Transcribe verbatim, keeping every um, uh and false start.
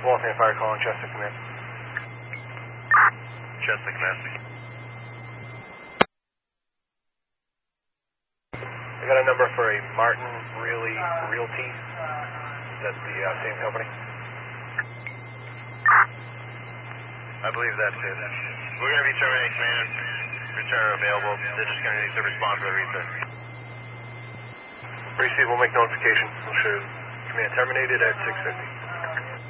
Waltham Fire calling Chester Command. Chester Command. I got a number for a Martin Really Realty. Is that the uh, same company? I believe that's it. We're going to be terminating command. Return available. They're just going to need to respond for the reset. Receive will make notification. We'll show command terminated at six fifty.